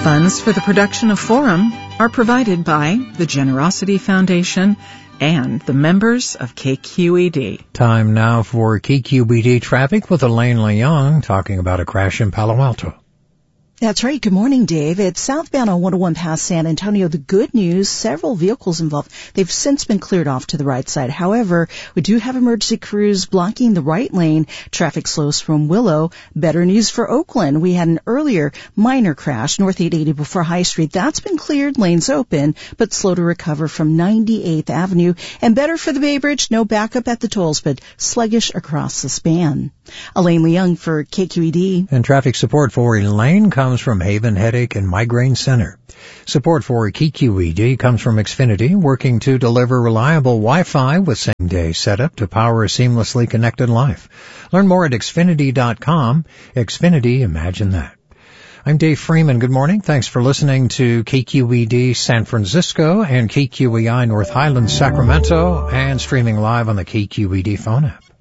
Funds for the production of Forum are provided by the Generosity Foundation and the members of KQED. Time now for KQED traffic with Elaine Leong talking about a crash in Palo Alto. That's right. Good morning, Dave. It's southbound on 101 past San Antonio. The good news, several vehicles involved. They've since been cleared off to the right side. However, we do have emergency crews blocking the right lane. Traffic slows from Willow. Better news for Oakland. We had an earlier minor crash north 880 before High Street. That's been cleared. Lanes open, but slow to recover from 98th Avenue. And better for the Bay Bridge. No backup at the tolls, but sluggish across the span. Elaine Leong for KQED. And traffic support for Elaine comes from Haven Headache and Migraine Center. Support for KQED comes from Xfinity, working to deliver reliable Wi-Fi with same-day setup to power a seamlessly connected life. Learn more at Xfinity.com. Xfinity, imagine that. I'm Dave Freeman. Good morning. Thanks for listening to KQED San Francisco and KQEI North Highlands, Sacramento, and streaming live on the KQED phone app.